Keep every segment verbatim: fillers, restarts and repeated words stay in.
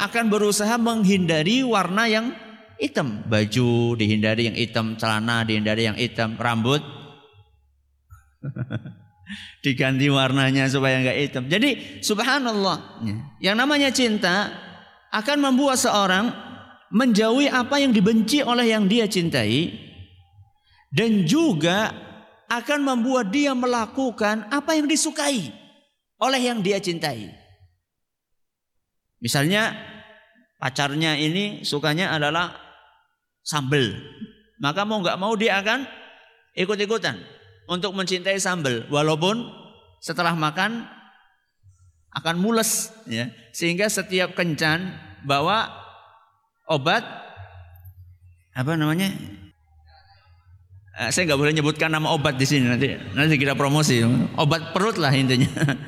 akan berusaha menghindari warna yang hitam. Baju dihindari yang hitam, celana dihindari yang hitam, rambut diganti warnanya supaya enggak hitam. Jadi subhanallah, yang namanya cinta akan membuat seorang menjauhi apa yang dibenci oleh yang dia cintai, dan juga akan membuat dia melakukan apa yang disukai oleh yang dia cintai. Misalnya pacarnya ini sukanya adalah sambal, maka mau nggak mau dia akan ikut-ikutan untuk mencintai sambal, walaupun setelah makan akan mules, ya. Sehingga setiap kencan bawa obat apa namanya? Saya nggak boleh nyebutkan nama obat di sini, nanti nanti kita promosi. Obat perut lah intinya.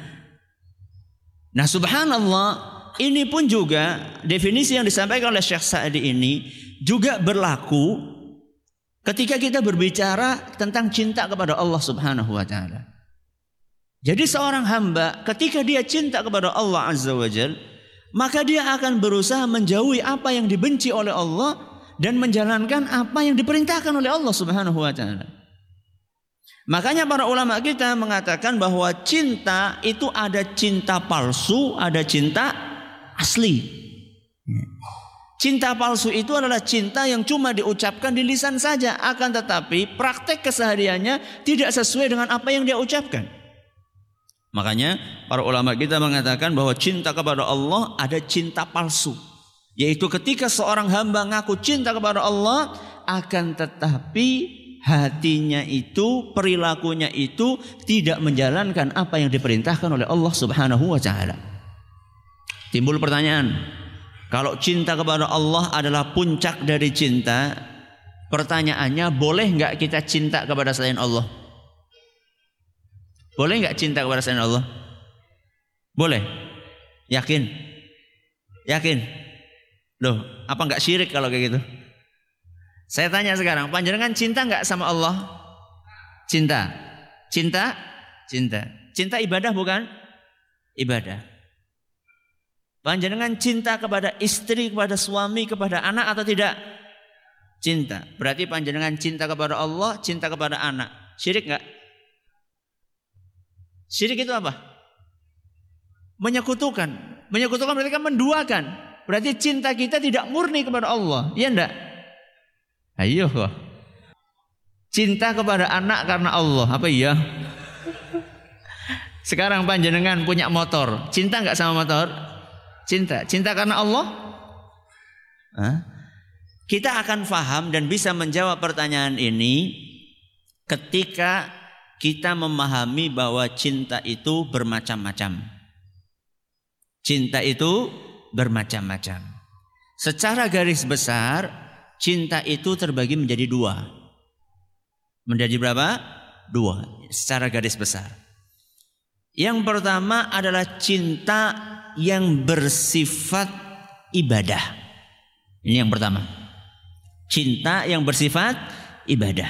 Nah subhanallah, ini pun juga definisi yang disampaikan oleh Syekh Sa'di ini juga berlaku ketika kita berbicara tentang cinta kepada Allah Subhanahu wa taala. Jadi seorang hamba ketika dia cinta kepada Allah Azza wa Jalla, maka dia akan berusaha menjauhi apa yang dibenci oleh Allah dan menjalankan apa yang diperintahkan oleh Allah Subhanahu wa taala. Makanya para ulama kita mengatakan bahwa cinta itu ada cinta palsu, ada cinta asli. Cinta palsu itu adalah cinta yang cuma diucapkan di lisan saja, akan tetapi praktek kesehariannya tidak sesuai dengan apa yang dia ucapkan. Makanya para ulama kita mengatakan bahwa cinta kepada Allah ada cinta palsu, yaitu ketika seorang hamba ngaku cinta kepada Allah, akan tetapi hatinya itu, perilakunya itu tidak menjalankan apa yang diperintahkan oleh Allah Subhanahu wa taala. Timbul pertanyaan, kalau cinta kepada Allah adalah puncak dari cinta, pertanyaannya, boleh nggak kita cinta kepada selain Allah? Boleh nggak cinta kepada selain Allah? Boleh. Yakin? Yakin? Loh, apa nggak syirik kalau kayak gitu? Saya tanya sekarang, panjenengan cinta nggak sama Allah? Cinta. Cinta? Cinta. Cinta ibadah bukan? Ibadah. Panjenengan cinta kepada istri, kepada suami, kepada anak atau tidak? Cinta. Berarti panjenengan cinta kepada Allah, cinta kepada anak. Syirik enggak? Syirik itu apa? Menyekutukan. Menyekutukan berarti kan menduakan. Berarti cinta kita tidak murni kepada Allah. Iya enggak? Ayo. Cinta kepada anak karena Allah. Apa iya? Sekarang panjenengan punya motor. Cinta enggak sama motor? Cinta, cinta karena Allah. Hah? Kita akan faham dan bisa menjawab pertanyaan ini ketika kita memahami bahwa cinta itu bermacam-macam. Cinta itu bermacam-macam. Secara garis besar, cinta itu terbagi menjadi dua. Menjadi berapa? Dua. Secara garis besar. Yang pertama adalah cinta yang bersifat ibadah. Ini yang pertama. Cinta yang bersifat ibadah.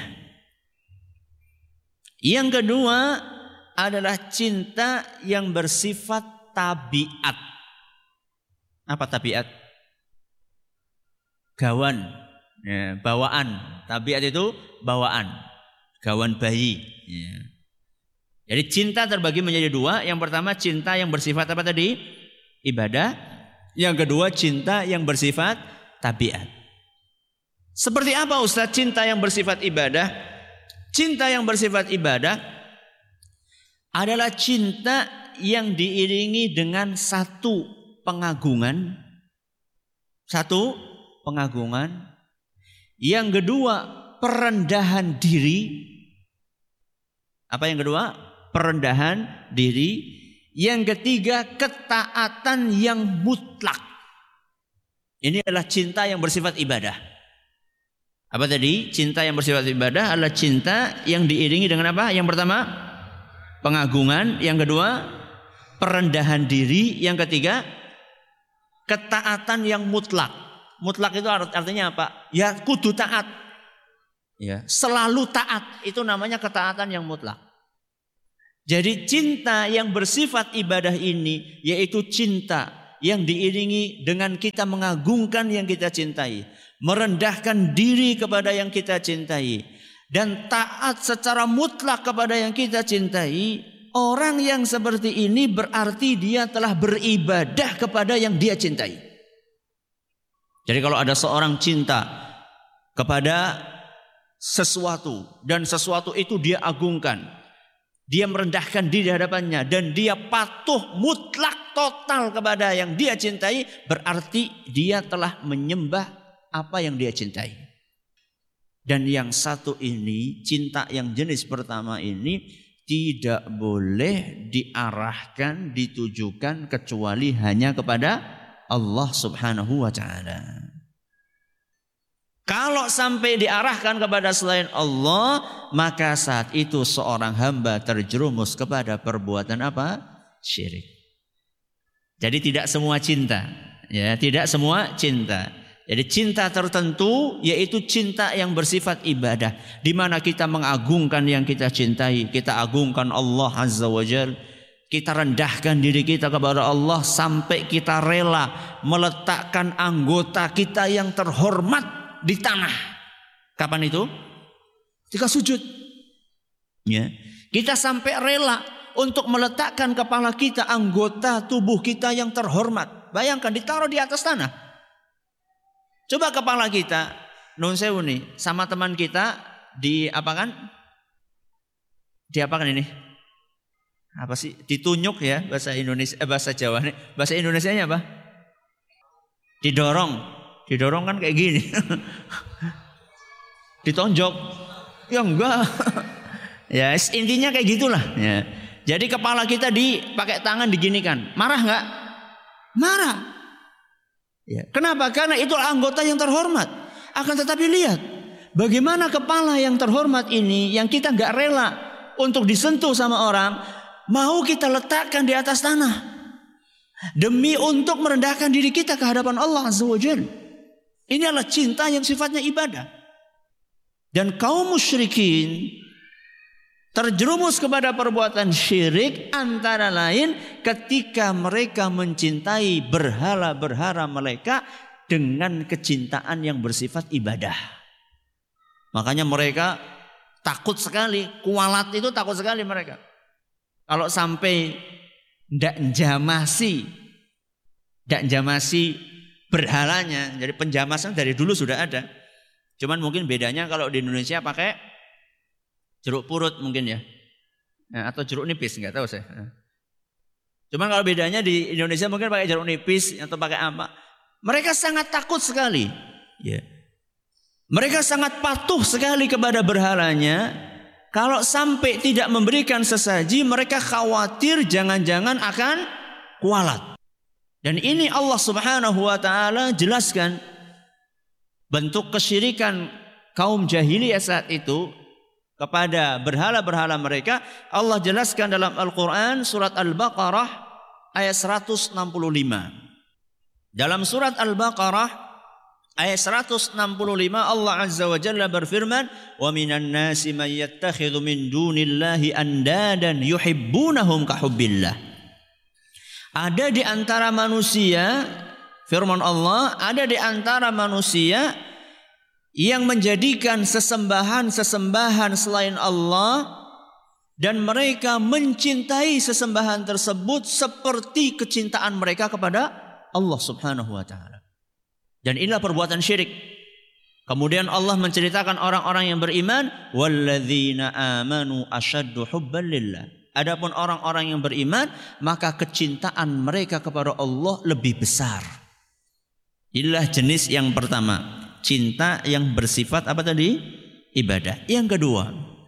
Yang kedua adalah cinta yang bersifat tabiat. Apa tabiat? Gawan, ya, bawaan. Tabiat itu bawaan, gawan bayi. Ya. Jadi cinta terbagi menjadi dua. Yang pertama cinta yang bersifat apa tadi? Ibadah. Yang kedua cinta yang bersifat tabiat. Seperti apa Ustaz cinta yang bersifat ibadah? Cinta yang bersifat ibadah adalah cinta yang diiringi dengan satu pengagungan. Satu pengagungan. Yang kedua perendahan diri. Apa yang kedua? Perendahan diri. Yang ketiga ketaatan yang mutlak. Ini adalah cinta yang bersifat ibadah. Apa tadi? Cinta yang bersifat ibadah adalah cinta yang diiringi dengan apa? Yang pertama pengagungan. Yang kedua perendahan diri. Yang ketiga ketaatan yang mutlak. Mutlak itu artinya apa? Ya kudu taat. Ya, selalu taat. Itu namanya ketaatan yang mutlak. Jadi cinta yang bersifat ibadah ini yaitu cinta yang diiringi dengan kita mengagungkan yang kita cintai, merendahkan diri kepada yang kita cintai, dan taat secara mutlak kepada yang kita cintai. Orang yang seperti ini berarti dia telah beribadah kepada yang dia cintai. Jadi kalau ada seorang cinta kepada sesuatu dan sesuatu itu dia agungkan, dia merendahkan diri di hadapannya, dan dia patuh mutlak total kepada yang dia cintai, berarti dia telah menyembah apa yang dia cintai. Dan yang satu ini, cinta yang jenis pertama ini tidak boleh diarahkan, ditujukan kecuali hanya kepada Allah subhanahu wa ta'ala. Kalau sampai diarahkan kepada selain Allah, maka saat itu seorang hamba terjerumus kepada perbuatan apa? Syirik. Jadi tidak semua cinta, ya, tidak semua cinta. Jadi cinta tertentu yaitu cinta yang bersifat ibadah, di mana kita mengagungkan yang kita cintai, kita agungkan Allah Azza wa Jalla, kita rendahkan diri kita kepada Allah sampai kita rela meletakkan anggota kita yang terhormat di tanah. Kapan itu? Ketika sujud. Ya. Kita sampai rela untuk meletakkan kepala kita, anggota tubuh kita yang terhormat. Bayangkan ditaruh di atas tanah. Coba kepala kita, nun sewu nih, sama teman kita di apa kan? Di apa kan ini? Apa sih? Ditunjuk ya bahasa Indonesia, eh, bahasa Jawa nih. Bahasa Indonesianya apa? Didorong. Didorong kan kayak gini. Ditonjok. Ya enggak. Ya intinya kayak gitulah. Ya. Jadi kepala kita dipakai tangan diginikan. Marah enggak? Marah. Ya. Kenapa? Karena itu anggota yang terhormat. Akan tetapi lihat bagaimana kepala yang terhormat ini yang kita enggak rela untuk disentuh sama orang, mau kita letakkan di atas tanah demi untuk merendahkan diri kita ke hadapan Allah Azza wa Jalla. Ini adalah cinta yang sifatnya ibadah. Dan kaum musyrikin terjerumus kepada perbuatan syirik antara lain ketika mereka mencintai berhala-berhala mereka dengan kecintaan yang bersifat ibadah. Makanya mereka takut sekali, kualat itu takut sekali mereka. Kalau sampai ndak jamasi, ndak jamasi berhalanya, jadi penjamasan dari dulu sudah ada. Cuman mungkin bedanya kalau di Indonesia pakai jeruk purut mungkin ya, nah, atau jeruk nipis nggak tahu saya. Cuman kalau bedanya di Indonesia mungkin pakai jeruk nipis atau pakai apa. Mereka sangat takut sekali. Ya. Mereka sangat patuh sekali kepada berhalanya. Kalau sampai tidak memberikan sesaji, mereka khawatir jangan-jangan akan kualat. Dan ini Allah Subhanahu wa taala jelaskan bentuk kesyirikan kaum jahiliyah saat itu kepada berhala-berhala mereka. Allah jelaskan dalam Al-Quran surat Al-Baqarah ayat seratus enam puluh lima. Dalam surat Al-Baqarah ayat seratus enam puluh lima Allah Azza wa Jalla berfirman, "Wa minan nasi may yattakhidhu min dunillahi andadan yuhibbunahum ka hubbillah." Ada di antara manusia, firman Allah, ada di antara manusia yang menjadikan sesembahan-sesembahan selain Allah dan mereka mencintai sesembahan tersebut seperti kecintaan mereka kepada Allah Subhanahu wa taala. Dan inilah perbuatan syirik. Kemudian Allah menceritakan orang-orang yang beriman, walladzina amanu asyaddu hubban lillah. Adapun orang-orang yang beriman, maka kecintaan mereka kepada Allah lebih besar. Inilah jenis yang pertama, cinta yang bersifat apa tadi? Ibadah. Yang kedua,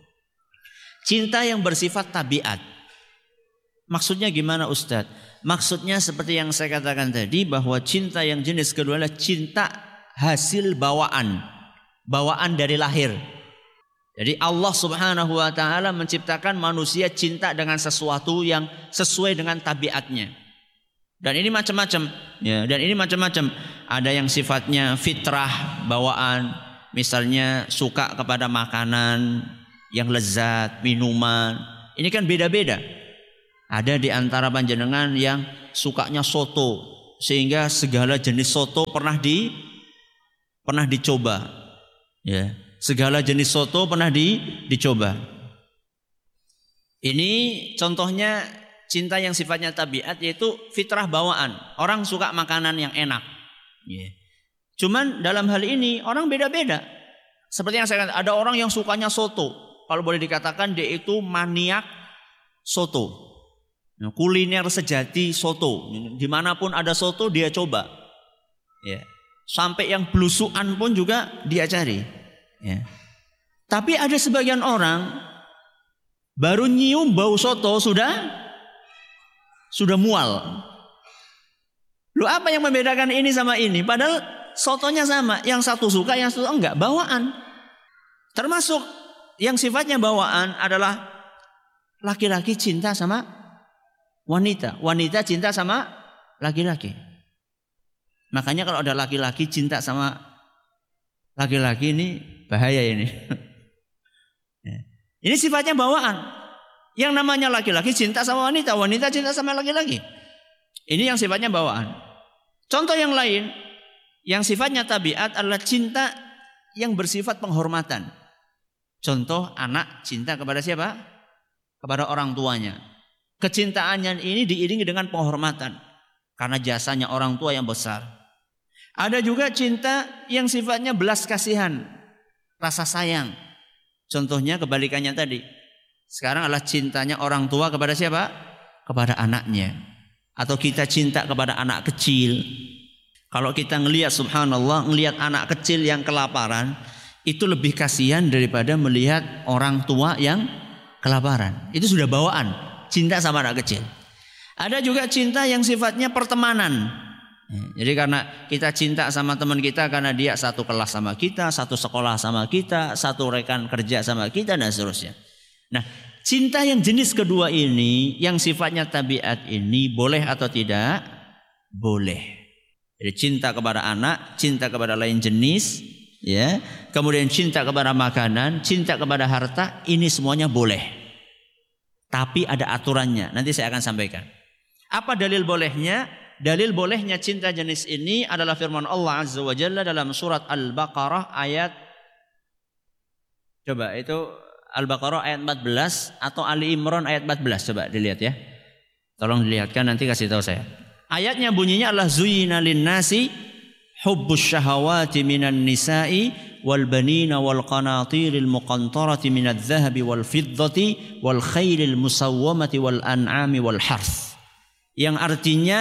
cinta yang bersifat tabiat. Maksudnya gimana Ustadz? Maksudnya seperti yang saya katakan tadi, bahwa cinta yang jenis kedua adalah cinta hasil bawaan. Bawaan dari lahir. Jadi Allah Subhanahu wa taala menciptakan manusia cinta dengan sesuatu yang sesuai dengan tabiatnya. Dan ini macam-macam, ya, dan ini macam-macam. Ada yang sifatnya fitrah, bawaan, misalnya suka kepada makanan yang lezat, minuman. Ini kan beda-beda. Ada di antara panjenengan yang sukanya soto, sehingga segala jenis soto pernah di pernah dicoba. Ya, segala jenis soto pernah di dicoba. Ini contohnya cinta yang sifatnya tabiat, yaitu fitrah bawaan. Orang suka makanan yang enak. Ya. Cuman dalam hal ini orang beda-beda. Seperti yang saya katakan, ada orang yang sukanya soto. Kalau boleh dikatakan dia itu maniak soto. Kuliner sejati soto. Dimanapun ada soto dia coba. Ya. Sampai yang belusuan pun juga dia cari. Ya. Tapi ada sebagian orang baru nyium bau soto sudah sudah mual. Loh, apa yang membedakan ini sama ini? Padahal sotonya sama. Yang satu suka, yang satu enggak. Bawaan. Termasuk yang sifatnya bawaan adalah laki-laki cinta sama wanita, wanita cinta sama laki-laki. Makanya kalau ada laki-laki cinta sama laki-laki ini bahaya ini. Ini sifatnya bawaan. Yang namanya laki-laki cinta sama wanita, wanita cinta sama laki-laki. Ini yang sifatnya bawaan. Contoh yang lain, yang sifatnya tabiat adalah cinta yang bersifat penghormatan. Contoh anak cinta kepada siapa? Kepada orang tuanya. Kecintaannya ini diiringi dengan penghormatan karena jasanya orang tua yang besar. Ada juga cinta yang sifatnya belas kasihan, rasa sayang. Contohnya kebalikannya tadi. Sekarang adalah cintanya orang tua kepada siapa? Kepada anaknya. Atau kita cinta kepada anak kecil. Kalau kita ngelihat, subhanallah, ngelihat anak kecil yang kelaparan, itu lebih kasihan daripada melihat orang tua yang kelaparan. Itu sudah bawaan. Cinta sama anak kecil. Ada juga cinta yang sifatnya pertemanan. Jadi karena kita cinta sama teman kita karena dia satu kelas sama kita, satu sekolah sama kita, satu rekan kerja sama kita, dan seterusnya. Nah, cinta yang jenis kedua ini, yang sifatnya tabiat ini, boleh atau tidak? Boleh. Jadi cinta kepada anak, cinta kepada lain jenis, ya. Kemudian cinta kepada makanan, cinta kepada harta, ini semuanya boleh. Tapi ada aturannya, nanti saya akan sampaikan. Apa dalil bolehnya? Dalil bolehnya cinta jenis ini adalah firman Allah Azza wa Jalla dalam surat Al-Baqarah ayat, coba itu Al-Baqarah ayat empat belas atau Ali Imran ayat empat belas, coba dilihat ya. Tolong dilihatkan, nanti kasih tahu saya. Ayatnya bunyinya adalah zuyyina lin-nasi hubbus syahawati minan nisa'i wal banina wal qanatiril muqantarati minadz zahabi wal fiddati wal khailil musawwamati wal an'ami wal harth. Yang artinya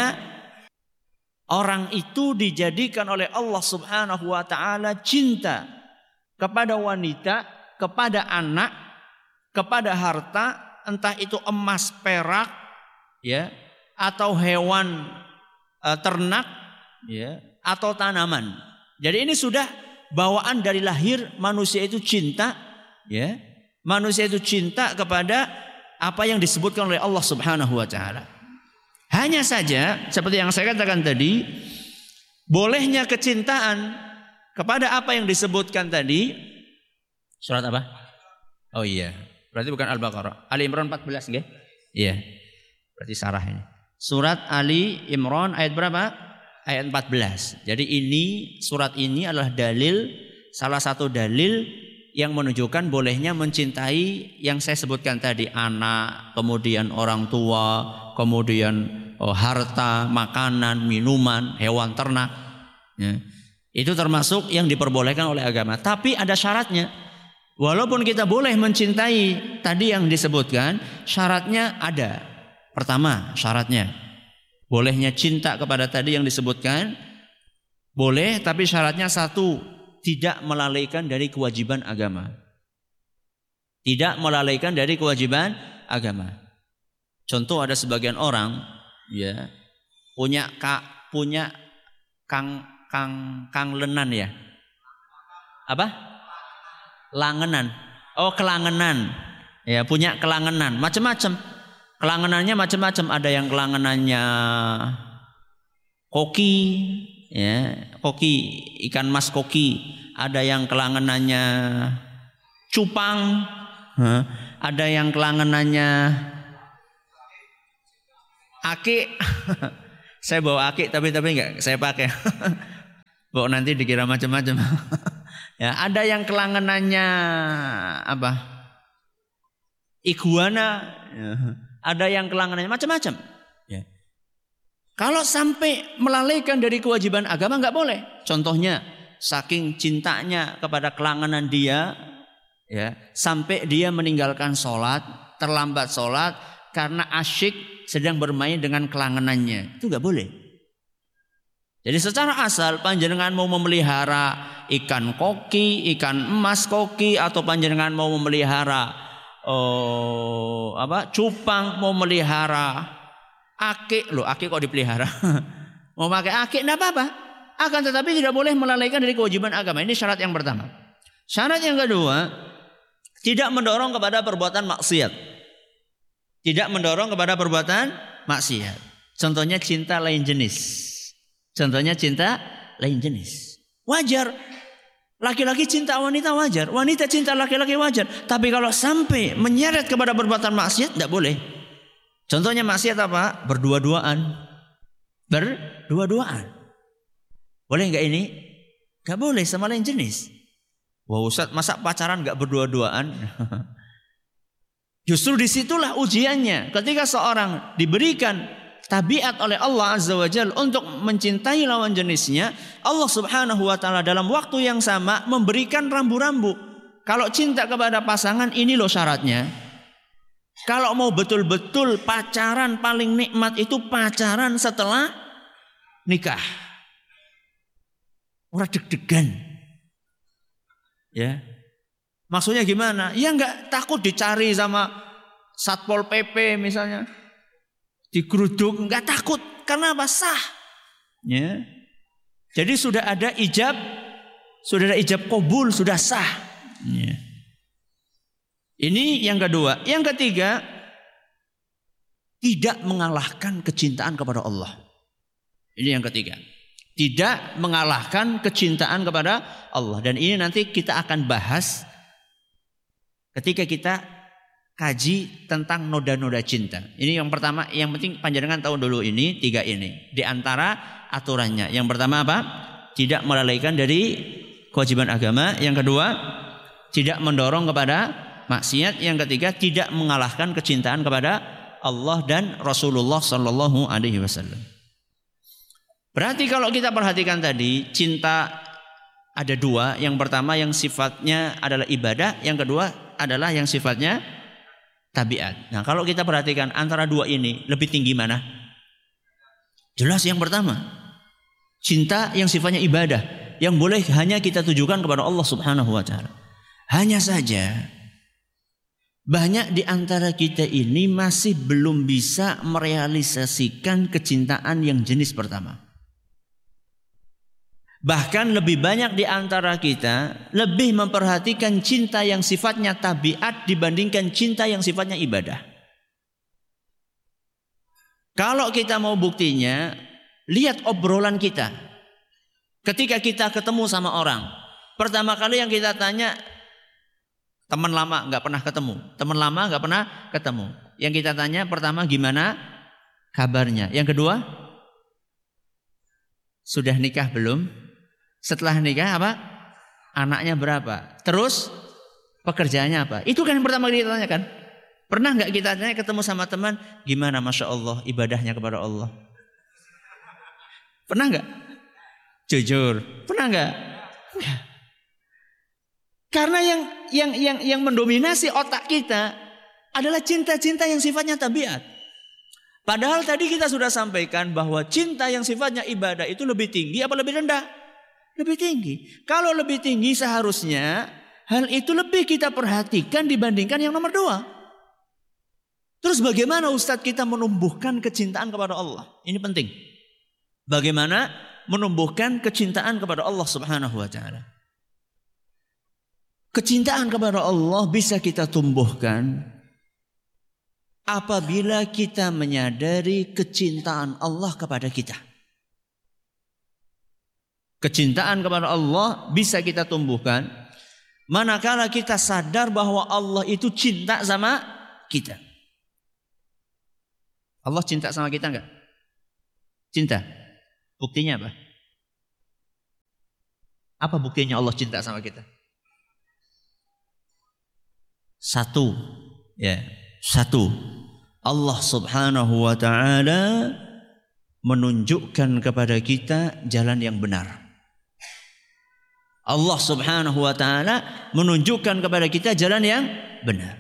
orang itu dijadikan oleh Allah Subhanahu wa taala cinta kepada wanita, kepada anak, kepada harta, entah itu emas, perak, ya, atau hewan uh, ternak, ya, atau tanaman. Jadi ini sudah bawaan dari lahir manusia itu cinta, ya. Manusia itu cinta kepada apa yang disebutkan oleh Allah Subhanahu wa taala. Hanya saja seperti yang saya katakan tadi, bolehnya kecintaan kepada apa yang disebutkan tadi. Surat apa? Oh iya, berarti bukan Al-Baqarah. Ali Imran empat belas nggih? Iya. Berarti sarah ini. Surat Ali Imran ayat berapa? Ayat empat belas. Jadi ini, surat ini adalah dalil, salah satu dalil yang menunjukkan bolehnya mencintai yang saya sebutkan tadi, anak, kemudian orang tua, kemudian oh, harta, makanan, minuman, hewan ternak, ya. Itu termasuk yang diperbolehkan oleh agama. Tapi ada syaratnya. Walaupun kita boleh mencintai tadi yang disebutkan, syaratnya ada. Pertama, syaratnya bolehnya cinta kepada tadi yang disebutkan, boleh, tapi syaratnya satu, tidak melalaikan dari kewajiban agama. Tidak melalaikan dari kewajiban agama. Contoh, ada sebagian orang, ya, punya kak, punya kang kang kang lenan ya, apa? Langenan. Oh, kelangenan. Ya, punya kelangenan, macam-macam. Kelangenannya macam-macam. Ada yang kelangenannya koki, ya, koki, ikan mas koki. Ada yang kelangenannya cupang. Ada yang kelangenannya ake. Saya bawa akik tapi tapi enggak saya pakai. Bawa nanti dikira macam-macam. Ya, ada yang kelanganannya apa? Iguana, ya. Ada yang kelanganannya macam-macam. Ya. Kalau sampai melalaikan dari kewajiban agama enggak boleh. Contohnya, saking cintanya kepada kelanganan dia, ya, sampai dia meninggalkan sholat, terlambat sholat karena asyik sedang bermain dengan kelanganannya. Itu enggak boleh. Jadi secara asal panjenengan mau memelihara ikan koki, ikan emas koki, atau panjenengan mau memelihara oh, apa cupang, mau melihara akik, loh akik kok dipelihara? Mau pakai akik enggak apa-apa. Akan tetapi tidak boleh melalaikan dari kewajiban agama. Ini syarat yang pertama. Syarat yang kedua, tidak mendorong kepada perbuatan maksiat. Tidak mendorong kepada perbuatan maksiat. Contohnya cinta lain jenis. Contohnya cinta lain jenis. Wajar. Laki-laki cinta wanita wajar. Wanita cinta laki-laki wajar. Tapi kalau sampai menyeret kepada perbuatan maksiat, tidak boleh. Contohnya maksiat apa? Berdua-duaan. Berdua-duaan. Boleh nggak ini? Nggak boleh sama lain jenis. Wah Ustaz, masa pacaran nggak berdua-duaan? Justru disitulah ujiannya. Ketika seorang diberikan tabiat oleh Allah Azza wa Jalla untuk mencintai lawan jenisnya, Allah Subhanahu wa taala dalam waktu yang sama memberikan rambu-rambu. Kalau cinta kepada pasangan, ini loh syaratnya. Kalau mau betul-betul pacaran paling nikmat itu pacaran setelah nikah. Orang deg-degan. Ya. Maksudnya gimana? Ya enggak takut dicari sama Satpol P P misalnya. Digeruduk, enggak takut. Karena apa? Sah. Ya. Jadi sudah ada ijab, sudah ada ijab qabul, sudah sah. Ya. Ini yang kedua. Yang ketiga, tidak mengalahkan kecintaan kepada Allah. Ini yang ketiga. Tidak mengalahkan kecintaan kepada Allah. Dan ini nanti kita akan bahas ketika kita kaji tentang noda-noda cinta. Ini yang pertama, yang penting panjenengan tahu dulu ini, tiga ini. Di antara aturannya. Yang pertama apa? Tidak melalaikan dari kewajiban agama. Yang kedua, tidak mendorong kepada maksiat. Yang ketiga, tidak mengalahkan kecintaan kepada Allah dan Rasulullah sallallahu alaihi wasallam. Berarti kalau kita perhatikan tadi, cinta ada dua. Yang pertama yang sifatnya adalah ibadah. Yang kedua adalah yang sifatnya tabiat. Nah kalau kita perhatikan antara dua ini, lebih tinggi mana? Jelas yang pertama. Cinta yang sifatnya ibadah. Yang boleh hanya kita tujukan kepada Allah subhanahu wa ta'ala. Hanya saja banyak di antara kita ini masih belum bisa merealisasikan kecintaan yang jenis pertama. Bahkan lebih banyak di antara kita lebih memperhatikan cinta yang sifatnya tabiat dibandingkan cinta yang sifatnya ibadah. Kalau kita mau buktinya, lihat obrolan kita. Ketika kita ketemu sama orang, pertama kali yang kita tanya, teman lama nggak pernah ketemu, teman lama nggak pernah ketemu. Yang kita tanya pertama gimana kabarnya. Yang kedua, sudah nikah belum? Setelah nikah apa? Anaknya berapa? Terus pekerjaannya apa? Itu kan yang pertama kali kita tanyakan. Pernah nggak kita tanya ketemu sama teman, gimana masya Allah ibadahnya kepada Allah? Pernah nggak? Jujur, pernah nggak? Enggak. Karena yang yang yang yang mendominasi otak kita adalah cinta-cinta yang sifatnya tabiat. Padahal tadi kita sudah sampaikan bahwa cinta yang sifatnya ibadah itu lebih tinggi apa lebih rendah? Lebih tinggi. Kalau lebih tinggi seharusnya hal itu lebih kita perhatikan dibandingkan yang nomor dua. Terus bagaimana Ustadz kita menumbuhkan kecintaan kepada Allah? Ini penting. Bagaimana menumbuhkan kecintaan kepada Allah subhanahu wa ta'ala? Kecintaan kepada Allah bisa kita tumbuhkan apabila kita menyadari kecintaan Allah kepada kita. Kecintaan kepada Allah bisa kita tumbuhkan manakala kita sadar bahwa Allah itu cinta sama kita. Allah cinta sama kita enggak? Cinta. Buktinya apa? Apa buktinya Allah cinta sama kita? Satu, ya, satu. Allah Subhanahu wa taala menunjukkan kepada kita jalan yang benar. Allah Subhanahu wa taala menunjukkan kepada kita jalan yang benar.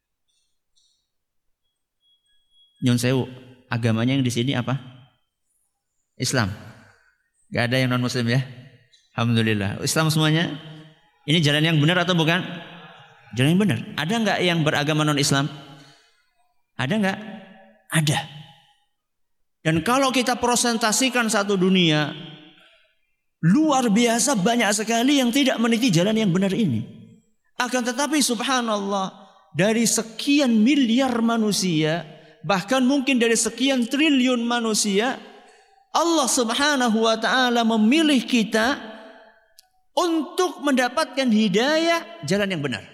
Nyun sewu, agamanya yang di sini apa? Islam. Gak ada yang non muslim ya? Alhamdulillah. Islam semuanya. Ini jalan yang benar atau bukan? Jalan yang benar. Ada nggak yang beragama non Islam? Ada nggak? Ada. Dan kalau kita presentasikan satu dunia, luar biasa banyak sekali yang tidak meniti jalan yang benar ini. Akan tetapi subhanallah, dari sekian miliar manusia, bahkan mungkin dari sekian triliun manusia, Allah Subhanahu wa taala memilih kita untuk mendapatkan hidayah jalan yang benar.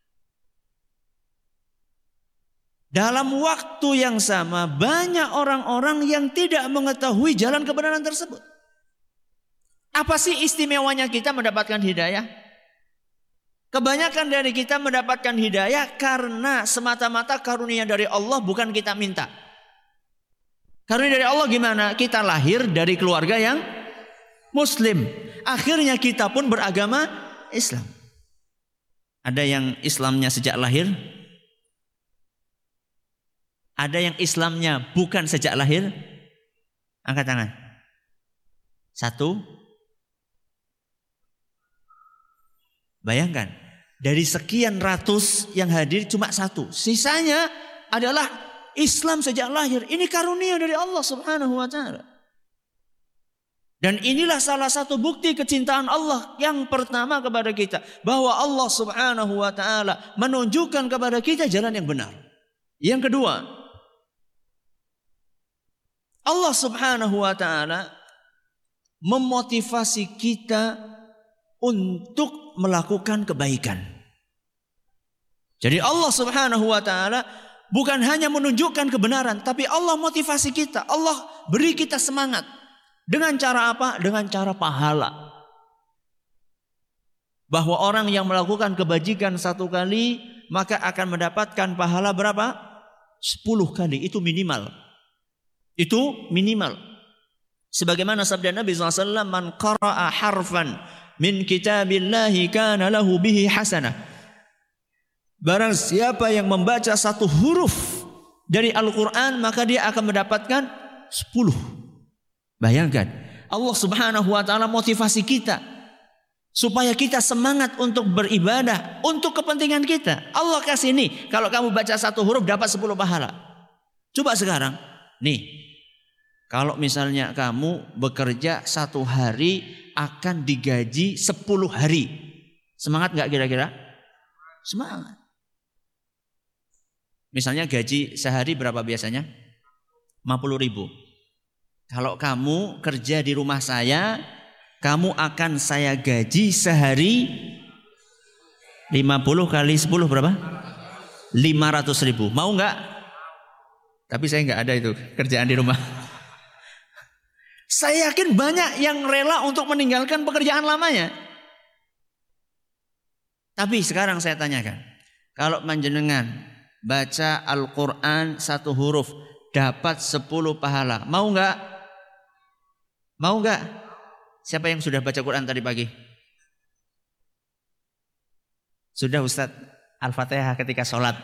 Dalam waktu yang sama banyak orang-orang yang tidak mengetahui jalan kebenaran tersebut. Apa sih istimewanya kita mendapatkan hidayah? Kebanyakan dari kita mendapatkan hidayah karena semata-mata karunia dari Allah, bukan kita minta. Karunia dari Allah gimana? Kita lahir dari keluarga yang Muslim. Akhirnya kita pun beragama Islam. Ada yang Islamnya sejak lahir. Ada yang Islamnya bukan sejak lahir. Angkat tangan. Satu. Bayangkan. Dari sekian ratus yang hadir cuma satu. Sisanya adalah Islam sejak lahir. Ini karunia dari Allah Subhanahu wa taala. Dan inilah salah satu bukti kecintaan Allah yang pertama kepada kita. Bahwa Allah Subhanahu wa ta'ala menunjukkan kepada kita jalan yang benar. Yang kedua, Allah Subhanahu wa ta'ala memotivasi kita untuk melakukan kebaikan. Jadi Allah Subhanahu wa ta'ala bukan hanya menunjukkan kebenaran, tapi Allah motivasi kita. Allah beri kita semangat. Dengan cara apa? Dengan cara pahala. Bahwa orang yang melakukan kebajikan satu kali, maka akan mendapatkan pahala berapa? Sepuluh kali. Itu minimal. Itu minimal. Sebagaimana sabda Nabi shallallahu alaihi wasallam, man qara'a harfan min kitabillahi kana lahu bihi hasanah. Barang siapa yang membaca satu huruf dari Al-Quran, maka dia akan mendapatkan sepuluh. Bayangkan, Allah Subhanahu wa ta'ala motivasi kita supaya kita semangat untuk beribadah untuk kepentingan kita. Allah kasih nih, kalau kamu baca satu huruf dapat sepuluh pahala. Coba sekarang, nih, kalau misalnya kamu bekerja satu hari akan digaji sepuluh hari. Semangat gak kira-kira? Semangat. Misalnya gaji sehari berapa biasanya? lima puluh ribu. Kalau kamu kerja di rumah saya, kamu akan saya gaji sehari lima puluh kali sepuluh berapa? lima ratus ribu. Mau nggak? Tapi saya nggak ada itu kerjaan di rumah. Saya yakin banyak yang rela untuk meninggalkan pekerjaan lamanya. Tapi sekarang saya tanyakan, kalau panjenengan baca Al-Quran satu huruf dapat sepuluh pahala, mau nggak? Mau nggak? Siapa yang sudah baca Quran tadi pagi? Sudah Ustaz? Al-Fatihah ketika sholat.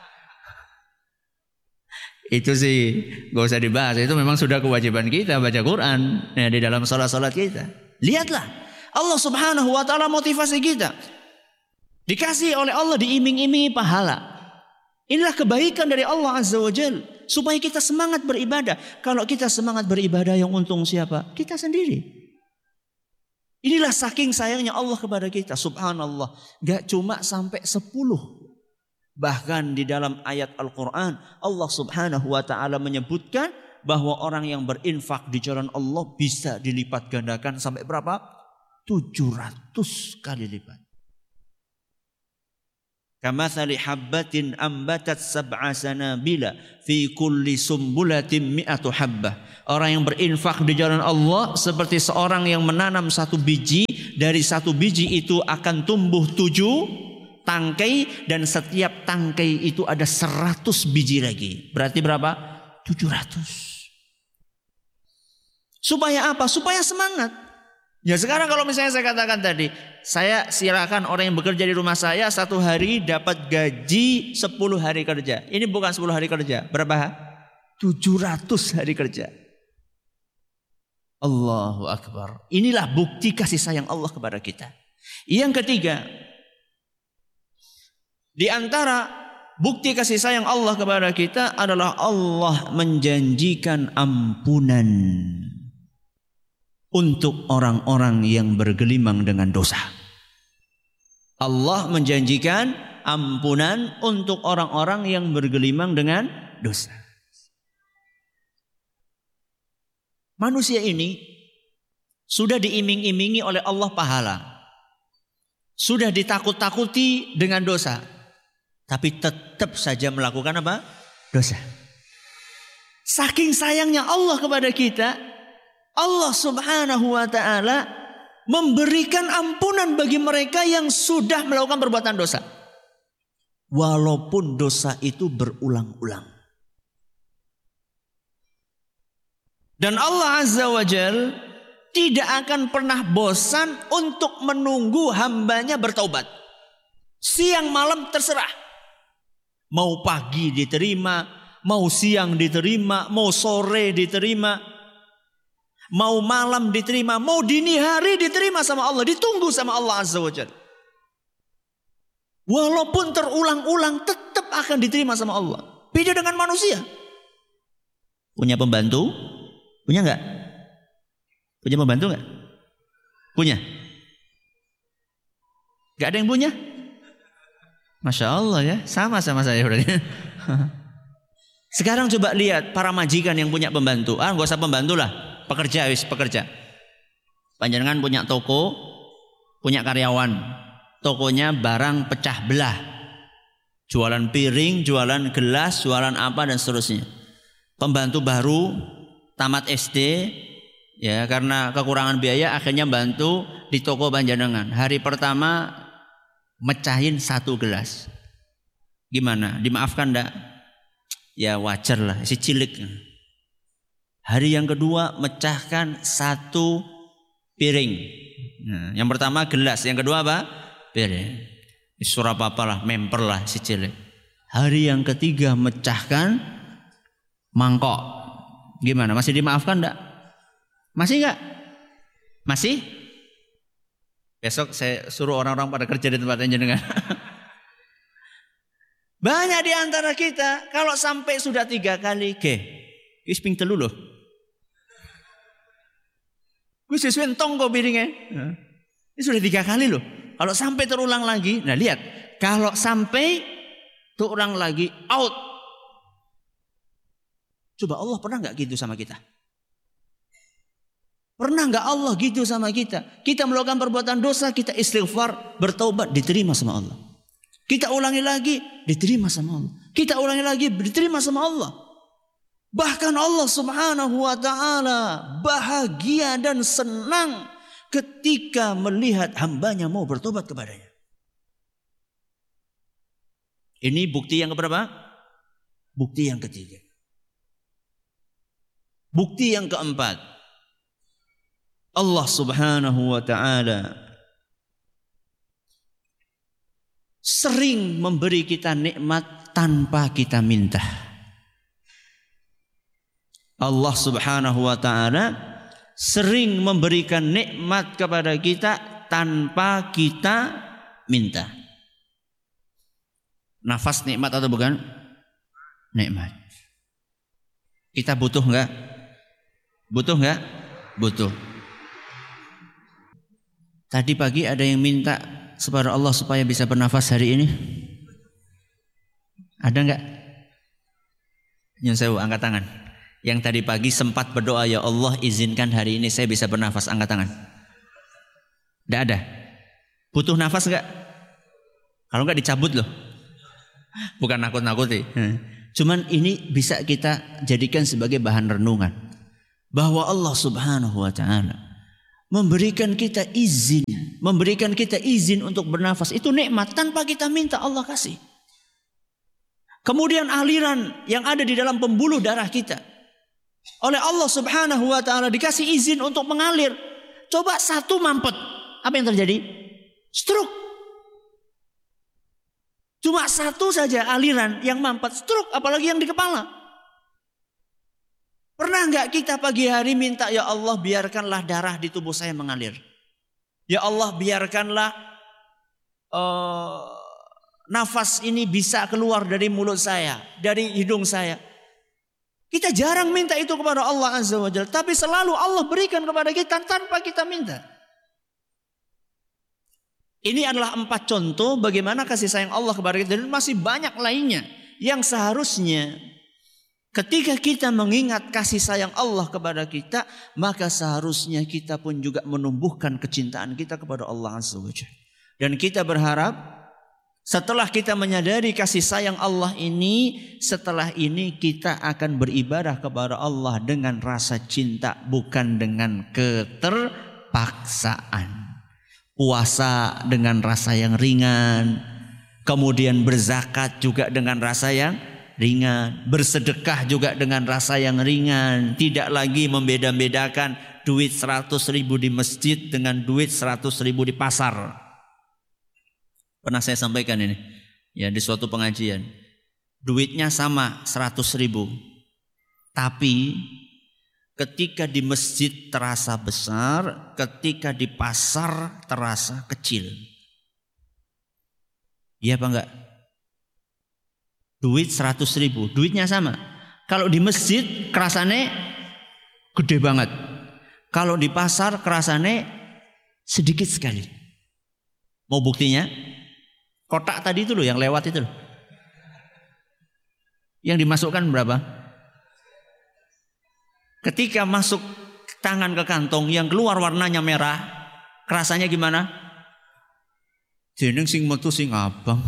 Itu sih gak usah dibahas. Itu memang sudah kewajiban kita baca Quran ya, di dalam sholat-sholat kita. Lihatlah, Allah Subhanahu wa ta'ala motivasi kita. Dikasih oleh Allah, diiming-imingi pahala. Inilah kebaikan dari Allah Azza wa Jalla. Supaya kita semangat beribadah. Kalau kita semangat beribadah, yang untung siapa? Kita sendiri. Inilah saking sayangnya Allah kepada kita. Subhanallah. Gak cuma sampai sepuluh. Bahkan di dalam ayat Al-Quran, Allah Subhanahu wa ta'ala menyebutkan bahwa orang yang berinfak di jalan Allah bisa dilipat gandakan sampai berapa? tujuh ratus kali lipat. Kamatsali habbatin ambatat sab'a sanabila fi kulli sumbulatin mi'atu habbah. Orang yang berinfak di jalan Allah seperti seorang yang menanam satu biji, dari satu biji itu akan tumbuh tujuh tangkai, dan setiap tangkai itu ada seratus biji lagi. Berarti berapa? tujuh ratus. Supaya apa? Supaya semangat. Ya sekarang kalau misalnya saya katakan tadi, saya silakan orang yang bekerja di rumah saya satu hari dapat gaji sepuluh hari kerja. Ini bukan sepuluh hari kerja. Berapa? tujuh ratus hari kerja. Allahu Akbar. Inilah bukti kasih sayang Allah kepada kita. Yang ketiga, di antara bukti kasih sayang Allah kepada kita adalah Allah menjanjikan ampunan untuk orang-orang yang bergelimang dengan dosa. Allah menjanjikan ampunan untuk orang-orang yang bergelimang dengan dosa. Manusia ini sudah diiming-imingi oleh Allah pahala. Sudah ditakut-takuti dengan dosa. Tapi tetap saja melakukan apa? Dosa. Saking sayangnya Allah kepada kita, Allah subhanahu wa ta'ala memberikan ampunan bagi mereka yang sudah melakukan perbuatan dosa. Walaupun dosa itu berulang-ulang. Dan Allah azza wa jal tidak akan pernah bosan untuk menunggu hambanya bertaubat. Siang malam terserah. Mau pagi diterima, mau siang diterima, mau sore diterima, mau malam diterima, mau dini hari diterima sama Allah, ditunggu sama Allah azza wa jalla. Walaupun terulang-ulang tetap akan diterima sama Allah. Beda dengan manusia. Punya pembantu? Punya enggak? Punya pembantu enggak? Punya? Enggak ada yang punya? Masya Allah ya, sama sama saya. Sekarang coba lihat para majikan yang punya pembantu. Ah, enggak usah pembantu lah. Pekerja, wis pekerja. Panjenengan punya toko, punya karyawan. Tokonya barang pecah belah. Jualan piring, jualan gelas, jualan apa dan seterusnya. Pembantu baru, tamat S D, ya karena kekurangan biaya akhirnya bantu di toko panjenengan. Hari pertama mecahin satu gelas. Gimana? Dimaafkan enggak? Ya wajar lah, si cilik. Hari yang kedua mecahkan satu piring. Nah, yang pertama gelas, yang kedua apa? Piring. Surah apa lah, memper lah si cilik. Hari yang ketiga mecahkan mangkok. Gimana? Masih dimaafkan enggak? Masih enggak? Masih? Besok saya suruh orang-orang pada kerja di tempat jenengan. Banyak di antara kita kalau sampai sudah tiga kali, ke, wis ping telu loh. Gue sesuai tonggo piringnya. Ini sudah tiga kali loh. Kalau sampai terulang lagi, nah lihat, kalau sampai terulang lagi out. Coba Allah pernah nggak gitu sama kita? Pernah nggak Allah gitu sama kita? Kita melakukan perbuatan dosa, kita istighfar, bertaubat, diterima sama Allah. Kita ulangi lagi, diterima sama Allah. Kita ulangi lagi, diterima sama Allah. Bahkan Allah subhanahu wa ta'ala bahagia dan senang ketika melihat hambanya mau bertobat kepadanya. Ini bukti yang keberapa? Bukti yang ketiga. Bukti yang keempat. Allah subhanahu wa ta'ala sering memberi kita nikmat tanpa kita minta. Allah subhanahu wa ta'ala sering memberikan nikmat kepada kita tanpa kita minta. Nafas nikmat atau bukan? Nikmat. Kita butuh enggak? Butuh enggak? Butuh. Tadi pagi ada yang minta kepada Allah supaya bisa bernafas hari ini. Ada enggak? Nyun sewu, angkat tangan. Yang tadi pagi sempat berdoa, ya Allah izinkan hari ini saya bisa bernafas, angkat tangan. Tidak ada. Butuh nafas enggak? Kalau enggak dicabut loh. Bukan nakut-nakuti. Cuman ini bisa kita jadikan sebagai bahan renungan. Bahwa Allah subhanahu wa ta'ala memberikan kita izin. Memberikan kita izin untuk bernafas. Itu nikmat tanpa kita minta Allah kasih. Kemudian aliran yang ada di dalam pembuluh darah kita. Oleh Allah subhanahu wa ta'ala dikasih izin untuk mengalir. Coba satu mampet. Apa yang terjadi? Stroke. Cuma satu saja aliran yang mampet. Stroke. Apalagi yang di kepala. Pernah nggak kita pagi hari minta, ya Allah biarkanlah darah di tubuh saya mengalir. Ya Allah biarkanlah uh, nafas ini bisa keluar dari mulut saya. Dari hidung saya. Kita jarang minta itu kepada Allah Azza wa Jalla. Tapi selalu Allah berikan kepada kita tanpa kita minta. Ini adalah empat contoh bagaimana kasih sayang Allah kepada kita. Dan masih banyak lainnya. Yang seharusnya ketika kita mengingat kasih sayang Allah kepada kita. Maka seharusnya kita pun juga menumbuhkan kecintaan kita kepada Allah Azza wa Jalla. Dan kita berharap setelah kita menyadari kasih sayang Allah ini, setelah ini kita akan beribadah kepada Allah dengan rasa cinta, bukan dengan keterpaksaan. Puasa dengan rasa yang ringan, kemudian berzakat juga dengan rasa yang ringan, bersedekah juga dengan rasa yang ringan, tidak lagi membeda-bedakan duit seratus ribu di masjid dengan duit seratus ribu di pasar. Pernah saya sampaikan ini ya di suatu pengajian. Duitnya sama seratus ribu. Tapi ketika di masjid terasa besar, ketika di pasar terasa kecil. Iya apa enggak? Duit seratus ribu, duitnya sama. Kalau di masjid kerasane gede banget. Kalau di pasar kerasane sedikit sekali. Mau buktinya? Kotak tadi itu loh yang lewat itu loh. Yang dimasukkan berapa? Ketika masuk tangan ke kantong yang keluar warnanya merah, rasanya gimana? Jeneng sing metu sing abang.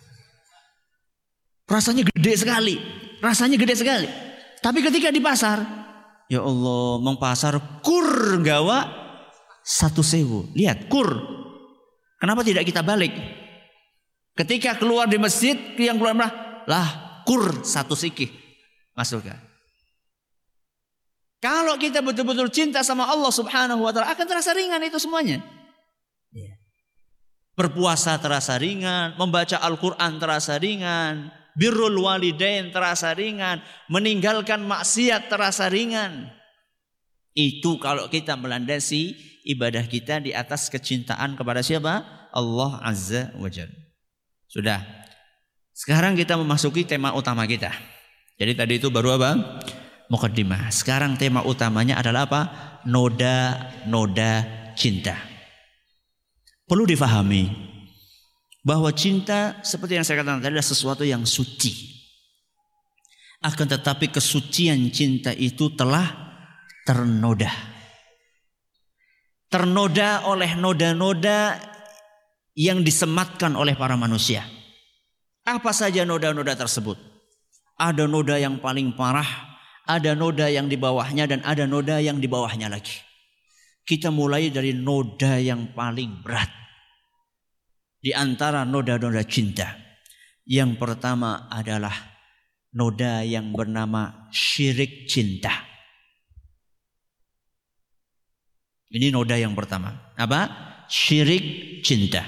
Rasanya gede sekali. Rasanya gede sekali. Tapi ketika di pasar, ya Allah, mong pasar kur gawa satu sewu. Lihat kur. Kenapa tidak kita balik? Ketika keluar di masjid, yang keluar merah, lah kur satu sikih. Masukkan. Kalau kita betul-betul cinta sama Allah subhanahu wa ta'ala, akan terasa ringan itu semuanya. Berpuasa terasa ringan, membaca Al-Quran terasa ringan, birrul walidain terasa ringan, meninggalkan maksiat terasa ringan. Itu kalau kita melandasi ibadah kita di atas kecintaan kepada siapa? Allah Azza wa Jalla. Sudah. Sekarang kita memasuki tema utama kita. Jadi tadi itu baru apa? Muqaddimah. Sekarang tema utamanya adalah apa? Noda-noda cinta. Perlu difahami bahwa cinta seperti yang saya katakan tadi adalah sesuatu yang suci. Akan tetapi kesucian cinta itu telah ternoda. Ternoda oleh noda-noda yang disematkan oleh para manusia. Apa saja noda-noda tersebut? Ada noda yang paling parah, ada noda yang di bawahnya, dan ada noda yang di bawahnya lagi. Kita mulai dari noda yang paling berat. Di antara noda-noda cinta. Yang pertama adalah noda yang bernama syirik cinta. Ini noda yang pertama. Apa? Syirik cinta.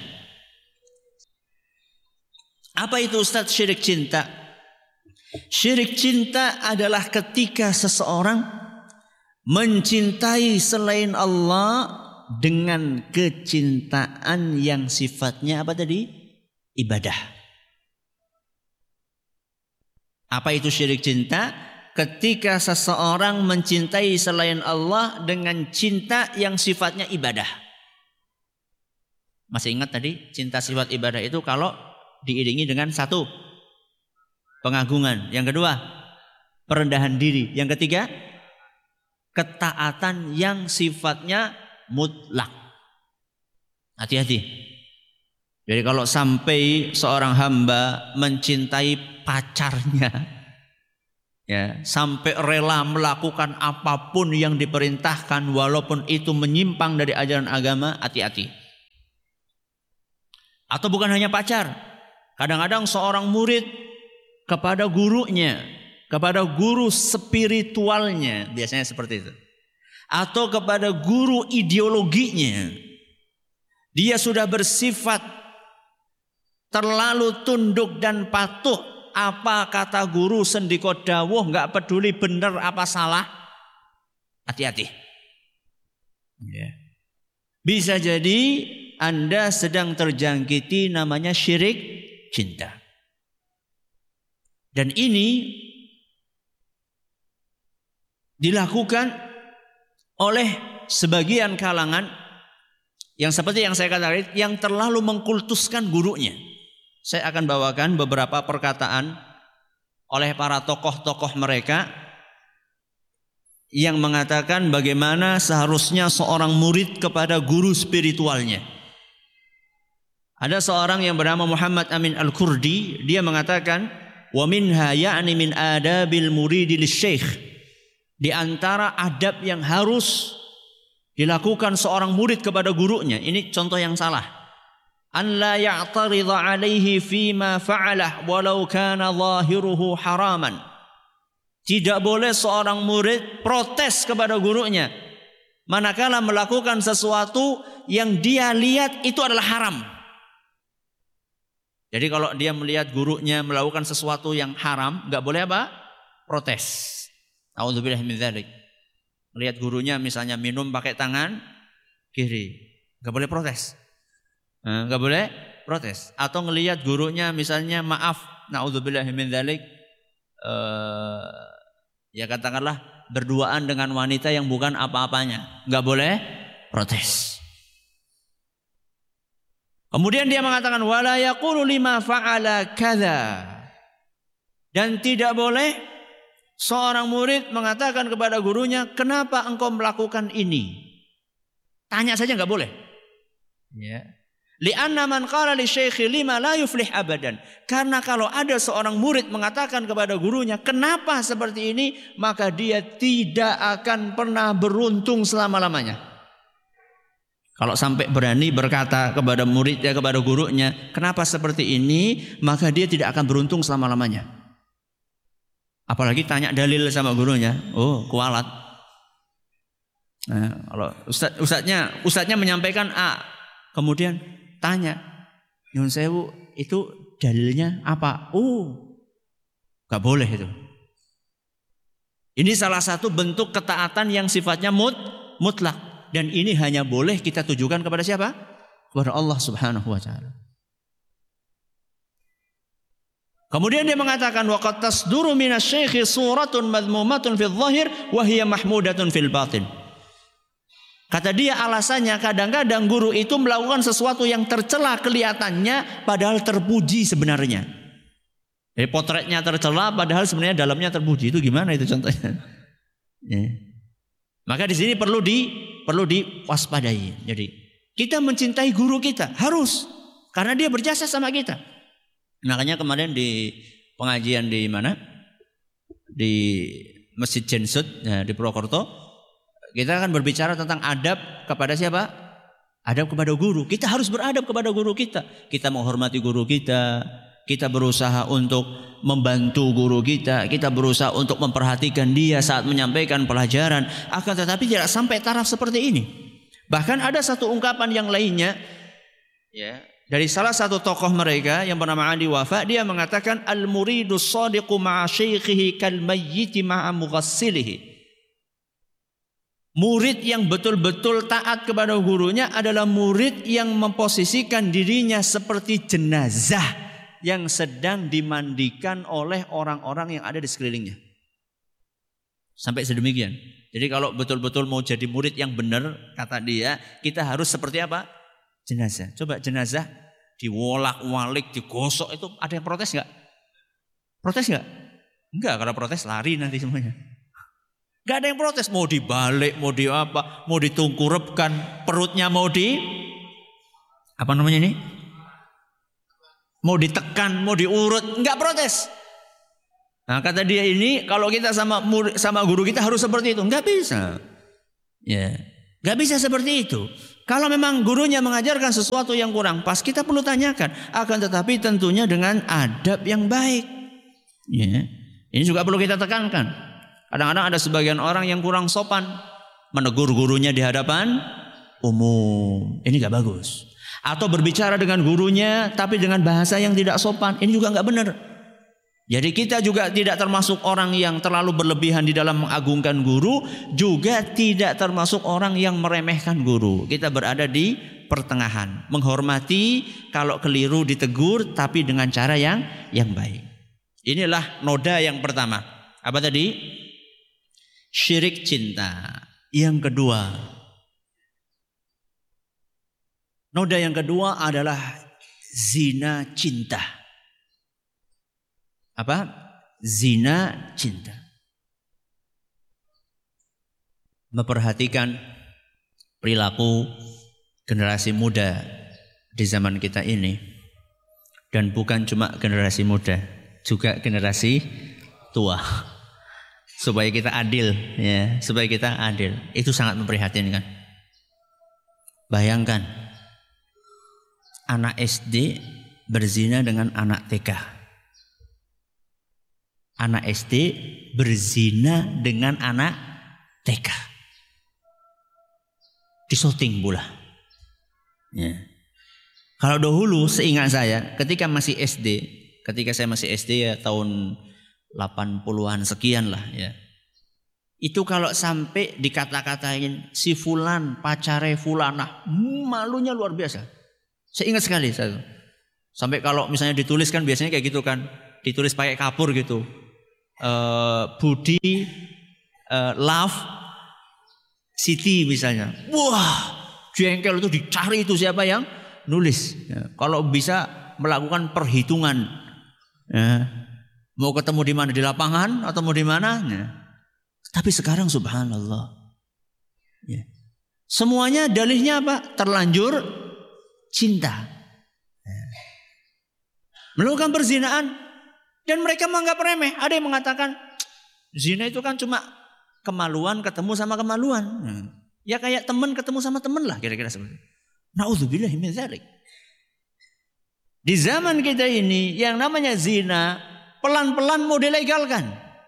Apa itu Ustaz syirik cinta? Syirik cinta adalah ketika seseorang mencintai selain Allah dengan kecintaan yang sifatnya apa tadi? Ibadah. Apa itu syirik cinta? Ketika seseorang mencintai selain Allah dengan cinta yang sifatnya ibadah. Masih ingat tadi cinta sifat ibadah itu kalau diiringi dengan satu, pengagungan. Yang kedua, perendahan diri. Yang ketiga, ketaatan yang sifatnya mutlak. Hati-hati. Jadi kalau sampai seorang hamba mencintai pacarnya, ya, sampai rela melakukan apapun yang diperintahkan walaupun itu menyimpang dari ajaran agama, hati-hati. Atau bukan hanya pacar, kadang-kadang seorang murid kepada gurunya, kepada guru spiritualnya, biasanya seperti itu. Atau kepada guru ideologinya, dia sudah bersifat terlalu tunduk dan patuh. Apa kata guru sendiko dawuh, nggak peduli benar apa salah. Hati-hati. Ya. Bisa jadi Anda sedang terjangkiti namanya syirik cinta. Dan ini dilakukan oleh sebagian kalangan yang seperti yang saya katakan, yang terlalu mengkultuskan gurunya. Saya akan bawakan beberapa perkataan oleh para tokoh-tokoh mereka yang mengatakan bagaimana seharusnya seorang murid kepada guru spiritualnya. Ada seorang yang bernama Muhammad Amin Al-Kurdi, dia mengatakan, wa minha ya'ni min adabil muridi lisyekh. Di antara adab yang harus dilakukan seorang murid kepada gurunya, ini contoh yang salah. An la ya'taridha alaihi fima fa'alah walau kana zahiruhu haraman. Tidak boleh seorang murid protes kepada gurunya manakala melakukan sesuatu yang dia lihat itu adalah haram. Jadi kalau dia melihat gurunya melakukan sesuatu yang haram, enggak boleh apa? Protes. A'udzubillahi min dzalik. Melihat gurunya misalnya minum pakai tangan kiri, enggak boleh protes. Enggak boleh protes. Atau ngelihat gurunya misalnya maaf, naudzubillahi min dzalik, uh, ya katakanlah berduaan dengan wanita yang bukan apa-apanya, enggak boleh protes. Kemudian dia mengatakan wala yaqulu lima fa'ala kadza. Dan tidak boleh seorang murid mengatakan kepada gurunya, kenapa engkau melakukan ini? Tanya saja enggak boleh. Ya. Li'anna man qala li syekhi lima la yuflih abadan. Karena kalau ada seorang murid mengatakan kepada gurunya, kenapa seperti ini? Maka dia tidak akan pernah beruntung selama-lamanya. Kalau sampai berani berkata kepada muridnya, kepada gurunya, kenapa seperti ini? Maka dia tidak akan beruntung selama-lamanya. Apalagi tanya dalil sama gurunya. Oh, kualat. Nah, kalau ustaz, ustaznya, ustaznya menyampaikan A, kemudian tanya, nyun sewu itu dalilnya apa? Oh, gak boleh itu. Ini salah satu bentuk ketaatan yang sifatnya mut, mutlak. Dan ini hanya boleh kita tujukan kepada siapa? Kepada Allah Subhanahu wa ta'ala. Kemudian dia mengatakan, waqad tasduru minasy-syaikhi suratun madhmumatun fil zahir wa hiya mahmudatun fil batin. Kata dia alasannya kadang-kadang guru itu melakukan sesuatu yang tercela kelihatannya padahal terpuji sebenarnya. Jadi potretnya tercela padahal sebenarnya dalamnya terpuji. Itu gimana itu contohnya? Ya. Maka di sini perlu di perlu diwaspadai. Jadi kita mencintai guru kita harus, karena dia berjasa sama kita. Makanya kemarin di pengajian di mana? Di Masjid Jensut ya, di Purwokerto, kita akan berbicara tentang adab kepada siapa? Adab kepada guru. Kita harus beradab kepada guru kita. Kita menghormati guru kita. Kita berusaha untuk membantu guru kita. Kita berusaha untuk memperhatikan dia saat menyampaikan pelajaran. Akan tetapi tidak sampai taraf seperti ini. Bahkan ada satu ungkapan yang lainnya, ya, dari salah satu tokoh mereka yang bernama Ali Wafa, dia mengatakan al-muridu shadiqu ma'a syaikhihi kal mayyiti ma'a mughassilihi. Murid yang betul-betul taat kepada gurunya adalah murid yang memposisikan dirinya seperti jenazah yang sedang dimandikan oleh orang-orang yang ada di sekelilingnya. Sampai sedemikian. Jadi kalau betul-betul mau jadi murid yang benar, kata dia, kita harus seperti apa? Jenazah. Coba jenazah diwolak-walik, digosok, itu ada yang protes nggak? Protes nggak? Enggak, kalau protes lari nanti semuanya. Gak ada yang protes, mau dibalik, mau di apa, mau ditungkurepkan, perutnya mau di apa namanya ini? mau ditekan, mau diurut, enggak protes. Nah, kata dia ini kalau kita sama sama guru kita harus seperti itu, enggak bisa. Ya, enggak bisa seperti itu. Kalau memang gurunya mengajarkan sesuatu yang kurang pas, kita perlu tanyakan. Akan tetapi tentunya dengan adab yang baik. Ya, ini juga perlu kita tekankan. Kadang-kadang ada sebagian orang yang kurang sopan menegur gurunya di hadapan umum. Ini enggak bagus. Atau berbicara dengan gurunya tapi dengan bahasa yang tidak sopan. Ini juga enggak benar. Jadi kita juga tidak termasuk orang yang terlalu berlebihan di dalam mengagungkan guru, juga tidak termasuk orang yang meremehkan guru. Kita berada di pertengahan, menghormati, kalau keliru ditegur tapi dengan cara yang yang baik. Inilah noda yang pertama. Apa tadi? Syirik cinta. Yang kedua, noda yang kedua adalah zina cinta. Apa? Zina cinta. Memperhatikan perilaku generasi muda di zaman kita ini. Dan bukan cuma generasi muda, juga generasi tua. Supaya kita adil, ya, supaya kita adil. Itu sangat memprihatinkan. Bayangkan anak S D berzina dengan anak T K. Anak S D berzina dengan anak T K. Disoting pula. Ya. Kalau dahulu seingat saya ketika masih S D, ketika saya masih S D ya tahun delapan puluhan sekian lah ya. Itu kalau sampai dikata-katain si fulan pacare fulanah, malunya luar biasa. Saya ingat sekali saya. Sampai kalau misalnya ditulis kan biasanya kayak gitu kan, ditulis pakai kapur gitu. Uh, Budi uh, Love Siti misalnya. Wah, jengkel itu dicari itu siapa yang nulis. Ya, kalau bisa melakukan perhitungan. Ya, mau ketemu di mana, di lapangan atau mau di mana? Ya. Tapi sekarang subhanallah. Ya. Semuanya dalihnya apa? Terlanjur cinta. Ya. Melakukan perzinaan. Dan mereka menganggap remeh. Ada yang mengatakan zina itu kan cuma kemaluan ketemu sama kemaluan. Hmm. Ya kayak teman ketemu sama teman lah kira-kira seperti itu. Na'udzubillahi min dzalik. Di zaman kita ini yang namanya zina pelan-pelan mau dilegalkan.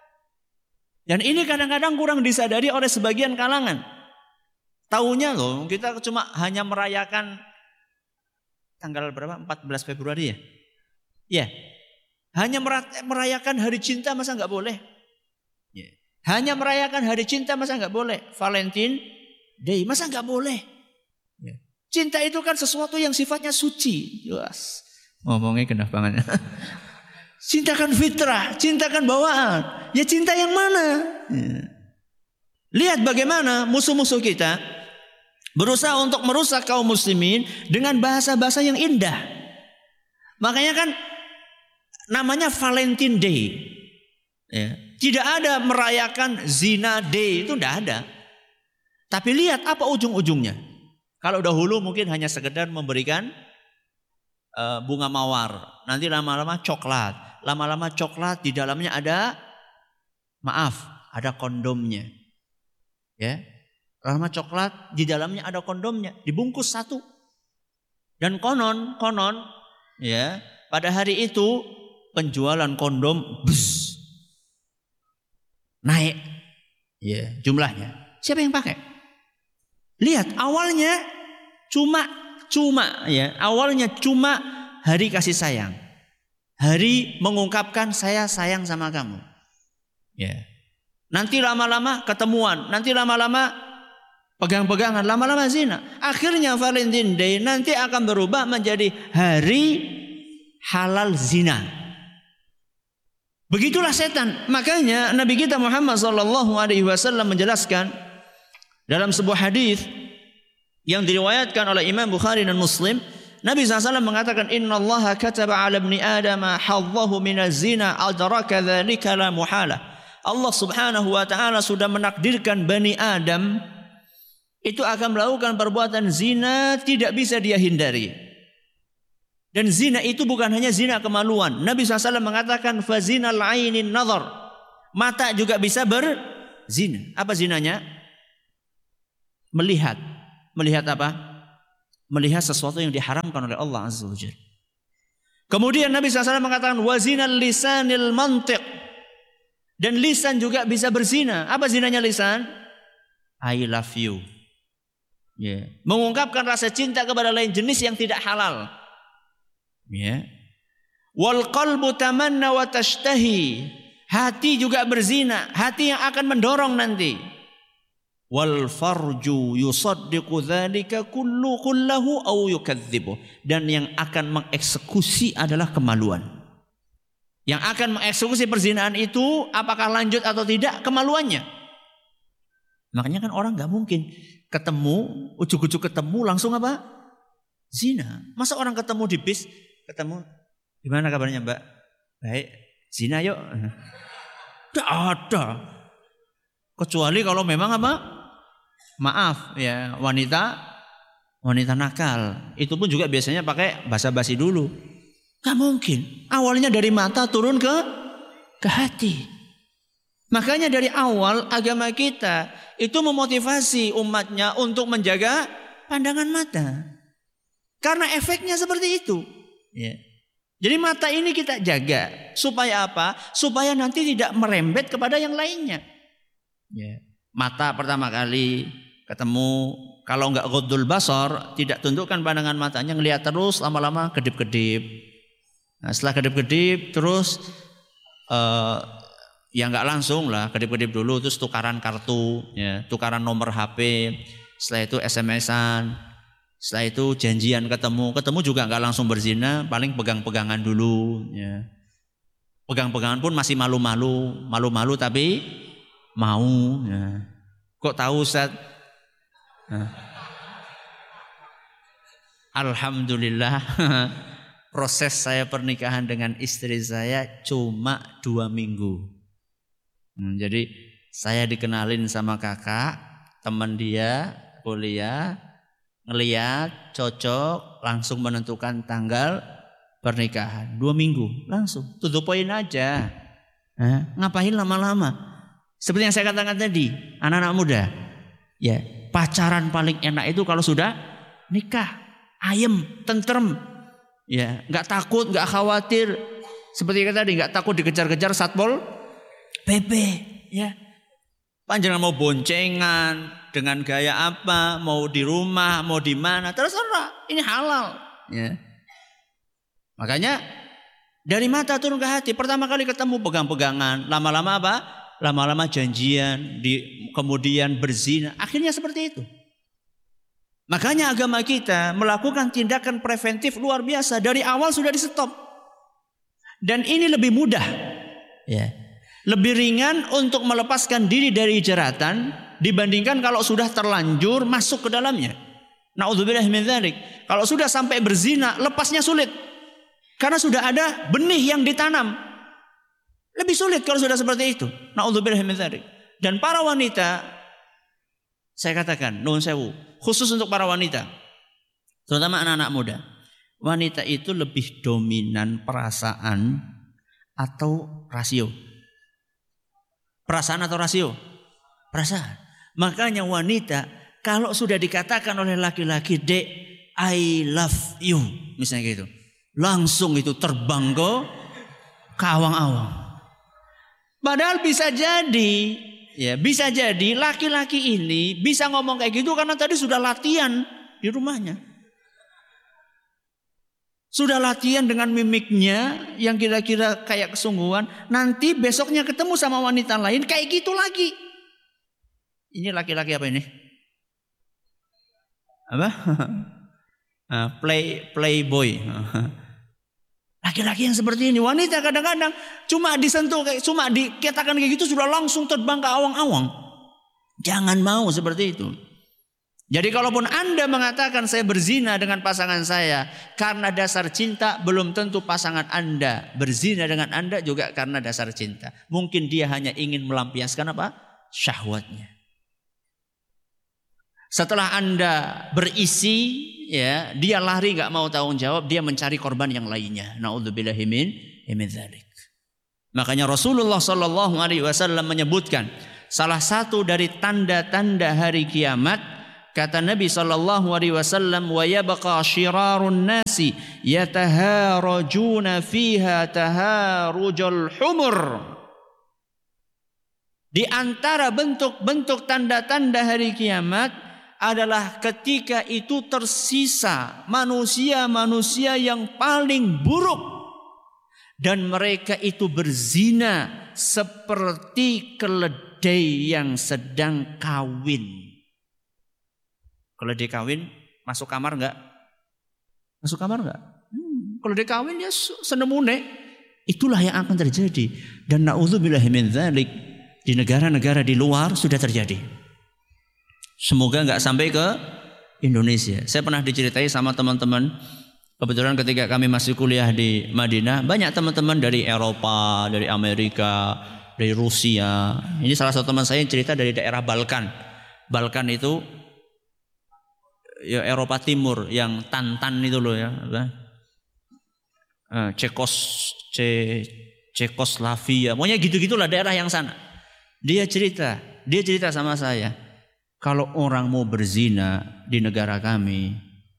Dan ini kadang-kadang kurang disadari oleh sebagian kalangan. Taunya loh kita cuma hanya merayakan tanggal berapa? empat belas Februari ya? Ya. Hanya merayakan hari cinta masa nggak boleh? Yeah. Hanya merayakan hari cinta masa nggak boleh? Valentine Day masa nggak boleh? Yeah. Cinta itu kan sesuatu yang sifatnya suci. Jelas. Ngomongnya kena banget. Cinta kan fitrah, cinta kan bawaan. Ya cinta yang mana? Yeah. Lihat bagaimana musuh-musuh kita berusaha untuk merusak kaum muslimin dengan bahasa-bahasa yang indah. Makanya kan namanya Valentine Day. Ya. Tidak ada merayakan zina day, itu tidak ada. Tapi lihat apa ujung-ujungnya. Kalau dahulu mungkin hanya sekedar memberikan uh, bunga mawar. Nanti lama-lama coklat. Lama-lama coklat di dalamnya ada, maaf, ada kondomnya. Ya. Lama coklat di dalamnya ada kondomnya. Dibungkus satu. Dan konon, konon, ya, pada hari itu penjualan kondom bus, naik ya jumlahnya. Siapa yang pakai? Lihat awalnya cuma cuma ya awalnya cuma hari kasih sayang, hari mengungkapkan saya sayang sama kamu. Ya. Nanti lama-lama ketemuan, nanti lama-lama pegang-pegangan, lama-lama zina. Akhirnya Valentine Day nanti akan berubah menjadi hari halal zina. Begitulah setan. Makanya Nabi kita Muhammad sallallahu alaihi wasallam menjelaskan dalam sebuah hadis yang diriwayatkan oleh Imam Bukhari dan Muslim, Nabi sallallahu alaihi wasallam mengatakan innallaha kataba 'ala ibni adama hadzahu minaz zina adraka dzalika la muhalah. Allah Subhanahu wa taala sudah menakdirkan Bani Adam itu akan melakukan perbuatan zina, tidak bisa dia hindari. Dan zina itu bukan hanya zina kemaluan. Nabi shallallahu alaihi wasallam mengatakan fazinal ainin nazar. Mata juga bisa berzina. Apa zinanya? Melihat. Melihat apa? Melihat sesuatu yang diharamkan oleh Allah Azza wa Jalla. Kemudian Nabi shallallahu alaihi wasallam mengatakan wazinal lisanil mantiq. Dan lisan juga bisa berzina. Apa zinanya lisan? I love you. Yeah. Mengungkapkan rasa cinta kepada lain jenis yang tidak halal. Ya. Wal qalbu tamanna wa tashtahi. Hati juga berzina, hati yang akan mendorong nanti. Wal farju yusaddiqu dzalika kullu kullahu aw yukadzibu. Dan yang akan mengeksekusi adalah kemaluan. Yang akan mengeksekusi perzinahan itu apakah lanjut atau tidak kemaluannya. Makanya kan orang enggak mungkin ketemu, ujuk-ujuk ketemu langsung apa? Zina. Masa orang ketemu di bis ketemu, gimana kabarnya Mbak? Baik, zina yuk. Tidak ada. Kecuali kalau memang apa? Maaf ya, wanita wanita nakal. Itu pun juga biasanya pakai basa-basi dulu. Gak mungkin. Awalnya dari mata turun ke ke hati. Makanya dari awal agama kita itu memotivasi umatnya untuk menjaga pandangan mata. Karena efeknya seperti itu. Ya. Jadi mata ini kita jaga supaya apa? Supaya nanti tidak merembet kepada yang lainnya. Ya. Mata pertama kali ketemu, kalau enggak ghaddul basar, tidak tundukkan pandangan matanya, ngelihat terus, lama-lama kedip-kedip. Nah, setelah kedip-kedip terus uh, ya enggak langsung lah, kedip-kedip dulu terus tukaran kartu, ya, tukaran nomor H P, setelah itu S M S-an. Setelah itu janjian ketemu, ketemu juga nggak langsung berzina, paling pegang-pegangan dulu. Ya. Pegang-pegangan pun masih malu-malu, malu-malu tapi mau. Ya. Kok tahu Ustaz? Nah. Alhamdulillah, proses saya pernikahan dengan istri saya cuma dua minggu. Hmm, jadi saya dikenalin sama kakak, teman dia kuliah. Ngelihat cocok langsung menentukan tanggal pernikahan dua minggu langsung to the point aja. Nah, ngapain lama-lama? Seperti yang saya katakan tadi, anak-anak muda, ya pacaran paling enak itu kalau sudah nikah, ayem, tentrem, ya nggak takut, nggak khawatir. Seperti yang tadi, nggak takut dikejar-kejar satpol P P, ya. Panjangan mau boncengan dengan gaya apa, mau di rumah, mau di mana, terserah. Ini halal. Ya. Makanya dari mata turun ke hati. Pertama kali ketemu pegang-pegangan, lama-lama apa? Lama-lama janjian, di, kemudian berzina. Akhirnya seperti itu. Makanya agama kita melakukan tindakan preventif luar biasa. Dari awal sudah di stop. Dan ini lebih mudah. Ya. Lebih ringan untuk melepaskan diri dari jeratan dibandingkan kalau sudah terlanjur masuk ke dalamnya. Na'udzubillah min dzalik. Kalau sudah sampai berzina, lepasnya sulit. Karena sudah ada benih yang ditanam. Lebih sulit kalau sudah seperti itu. Na'udzubillah min dzalik. Dan para wanita, saya katakan, nuhun sewu, khusus untuk para wanita, terutama anak-anak muda. Wanita itu lebih dominan perasaan atau rasio. Perasaan atau rasio? Perasaan. Makanya wanita kalau sudah dikatakan oleh laki-laki, "Dek, I love you," misalnya gitu, langsung itu terbang ke kawang-awang. Padahal bisa jadi, ya bisa jadi laki-laki ini bisa ngomong kayak gitu karena tadi sudah latihan di rumahnya. Sudah latihan dengan mimiknya yang kira-kira kayak kesungguhan. Nanti besoknya ketemu sama wanita lain kayak gitu lagi. Ini laki-laki apa ini? Apa? Play playboy. Laki-laki yang seperti ini. Wanita kadang-kadang cuma disentuh, kayak cuma dikatakan kayak gitu sudah langsung terbang ke awang-awang. Jangan mau seperti itu. Jadi kalaupun Anda mengatakan saya berzina dengan pasangan saya karena dasar cinta, belum tentu pasangan Anda berzina dengan Anda juga karena dasar cinta. Mungkin dia hanya ingin melampiaskan apa? Syahwatnya. Setelah Anda berisi ya, dia lari nggak mau tanggung jawab, dia mencari korban yang lainnya. Naudzubillahi min dzalik. Makanya Rasulullah Shallallahu Alaihi Wasallam menyebutkan salah satu dari tanda-tanda hari kiamat, kata Nabi Shallallahu Alaihi Wasallam, wa yabqa shirarun nasi yataharajuna fiha taharujul humur. Di antara bentuk-bentuk tanda-tanda hari kiamat adalah ketika itu tersisa manusia-manusia yang paling buruk, dan mereka itu berzina seperti keledai yang sedang kawin. Keledai kawin masuk kamar enggak? Masuk kamar enggak? Hmm, keledai kawin ya senemune. Itulah yang akan terjadi. Dan naudzubillahi min dzalik, di negara-negara di luar sudah terjadi. Semoga enggak sampai ke Indonesia. Saya pernah diceritai sama teman-teman. Kebetulan ketika kami masih kuliah di Madinah, banyak teman-teman dari Eropa, dari Amerika, dari Rusia. Ini salah satu teman saya yang cerita dari daerah Balkan. Balkan itu ya Eropa Timur, yang Tantan itu loh ya, apa? Cekos, Ce, Cekoslavia, pokoknya gitu-gitulah daerah yang sana. Dia cerita, dia cerita sama saya, kalau orang mau berzina di negara kami,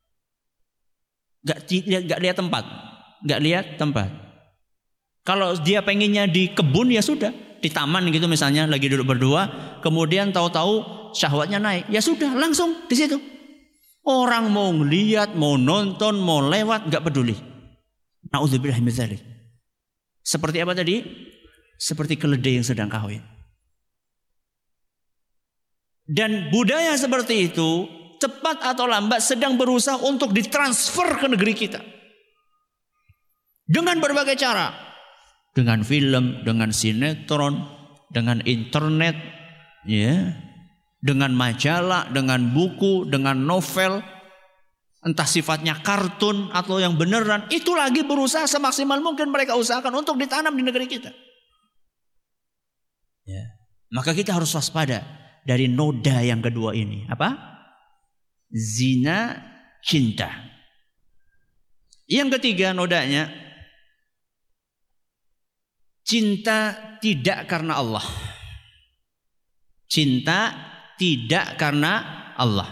Gak, gak lihat tempat, gak lihat tempat. Kalau dia pengennya di kebun ya sudah, di taman gitu misalnya lagi duduk berdua, kemudian tahu-tahu syahwatnya naik, ya sudah langsung di situ. Orang mau ngelihat, mau nonton, mau lewat, gak peduli. Naudzubillah min dzalik. Seperti apa tadi? Seperti keledai yang sedang kawin. Dan budaya seperti itu cepat atau lambat sedang berusaha untuk ditransfer ke negeri kita. Dengan berbagai cara. Dengan film, dengan sinetron, dengan internet, ya, dengan majalah, dengan buku, dengan novel, entah sifatnya kartun atau yang beneran, itu lagi berusaha semaksimal mungkin mereka usahakan untuk ditanam di negeri kita. Ya. Maka kita harus waspada dari noda yang kedua ini. Apa? Zina cinta. Yang ketiga nodanya, cinta tidak karena Allah. Cinta tidak karena Allah.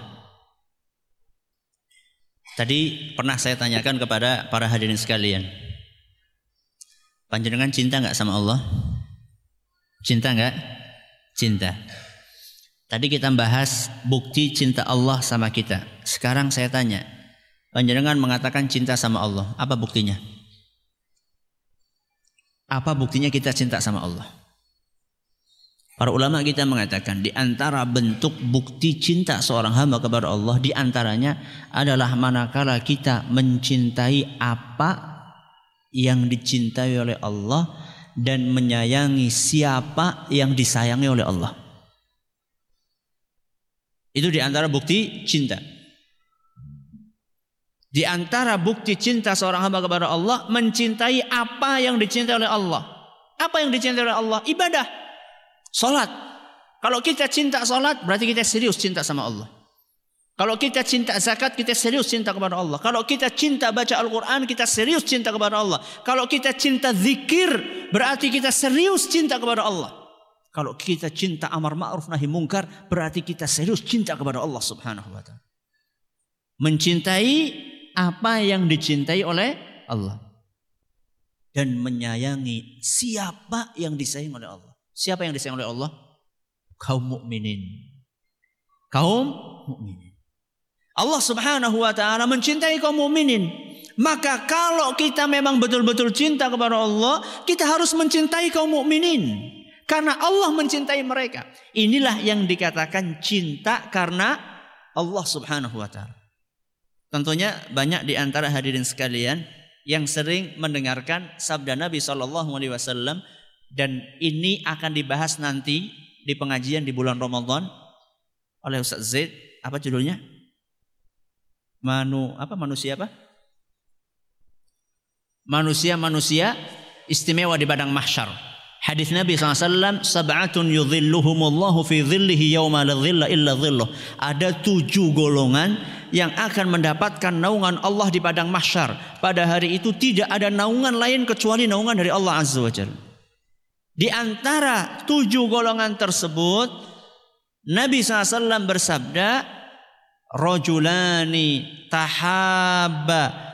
Tadi pernah saya tanyakan kepada para hadirin sekalian, panjenengan cinta enggak sama Allah? Cinta enggak? Cinta. Tadi kita bahas bukti cinta Allah sama kita. Sekarang saya tanya, panjenengan mengatakan cinta sama Allah, apa buktinya? Apa buktinya kita cinta sama Allah? Para ulama kita mengatakan di antara bentuk bukti cinta seorang hamba kepada Allah, di antaranya adalah manakala kita mencintai apa yang dicintai oleh Allah dan menyayangi siapa yang disayangi oleh Allah. Itu di antara bukti cinta. Di antara bukti cinta seorang hamba kepada Allah, mencintai apa yang dicintai oleh Allah. Apa yang dicintai oleh Allah? Ibadah. Salat. Kalau kita cinta salat, berarti kita serius cinta sama Allah. Kalau kita cinta zakat, kita serius cinta kepada Allah. Kalau kita cinta baca Al-Quran, kita serius cinta kepada Allah. Kalau kita cinta zikir, berarti kita serius cinta kepada Allah. Kalau kita cinta amar ma'ruf nahi mungkar, berarti kita serius cinta kepada Allah Subhanahu wa taala. Mencintai apa yang dicintai oleh Allah dan menyayangi siapa yang disayangi oleh Allah. Siapa yang disayangi oleh Allah? Kaum mukminin. Kaum mukminin. Allah Subhanahu wa taala mencintai kaum mukminin. Maka kalau kita memang betul-betul cinta kepada Allah, kita harus mencintai kaum mukminin. Karena Allah mencintai mereka. Inilah yang dikatakan cinta karena Allah Subhanahu wa taala. Tentunya banyak di antara hadirin sekalian yang sering mendengarkan sabda Nabi sallallahu alaihi wasallam, dan ini akan dibahas nanti di pengajian di bulan Ramadan oleh Ustaz Zaid. Apa judulnya? Manu apa manusia apa? Manusia-manusia istimewa di padang mahsyar. Hadis Nabi shallallahu alaihi wasallam, sab'atun yudhilluhumullahu fi dhillihi yawma la dhilla illa dhilluh. Ada tujuh golongan yang akan mendapatkan naungan Allah di padang mahsyar. Pada hari itu tidak ada naungan lain kecuali naungan dari Allah Azza wa Jalla. Di antara tujuh golongan tersebut, Nabi shallallahu alaihi wasallam bersabda, rajulani tahabba